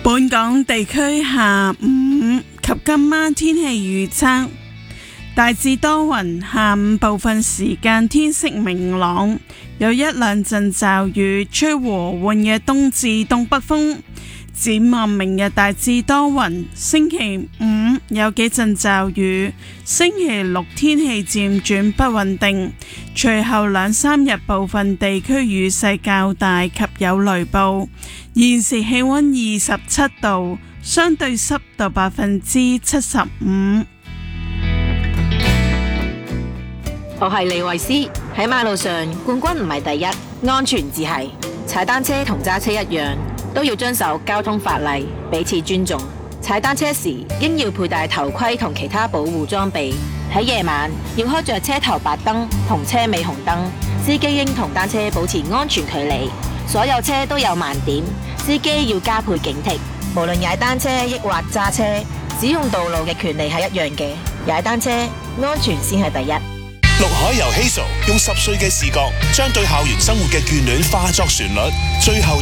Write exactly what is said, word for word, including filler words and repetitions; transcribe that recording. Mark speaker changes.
Speaker 1: 本港地區下午及今晚天氣預測，大致多雲，下午部分時間天色明朗，有一兩陣驟雨，吹和緩嘅東至東北風。展望明日大致多雲，星期五有幾陣驟雨，星期六天氣漸轉不穩定，隨後兩三日部分地區雨勢較大及有雷暴。現時氣溫二十七度，相對濕度百分之七十五。
Speaker 2: 我係李慧詩。喺馬路上，冠軍唔係第一，安全至係。踩單車同揸車一樣，都要遵守交通法例，彼此尊重。踩單車時應要佩戴頭盔同其他保護裝備。喺夜晚要開着車頭白燈同車尾紅燈。司機應同單車保持安全距離。所有車都有盲點，司機要加倍警惕。無論踩單車抑或揸車，使用道路嘅權利係一樣嘅。踩單車安全先係第一。
Speaker 3: 陸海由 Hazel 用十歲嘅視覺，將對校園生活嘅眷戀化作旋律，最後